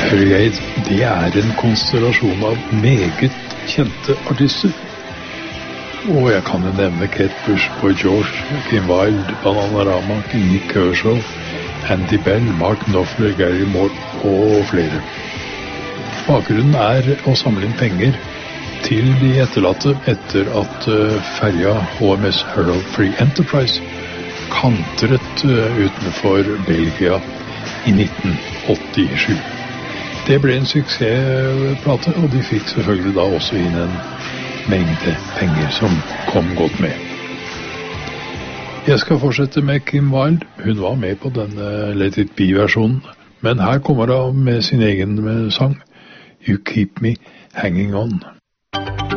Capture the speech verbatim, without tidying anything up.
Brigade, det er en konstellasjon av meget kjente artister. Og jeg kan jo nevne Kate Bush, Boy George, Kim Wilde, Bananarama, Nick Kershaw, Andy Bell, Mark Knopfler, Gary Moore og flere. Bakgrunnen er å samle inn penger til de etterlatte etter at ferja H M S Herald Free Enterprise kantret utenfor Belgia i nitten åttisju. Det ble en suksessplate, og de fikk selvfølgelig da også inn en mengde penger som kom godt med. Jeg skal fortsette med Kim Wilde. Hun var med på denne Let It Be-versjonen, men her kommer hun med sin egen sang You Keep Me Hanging On.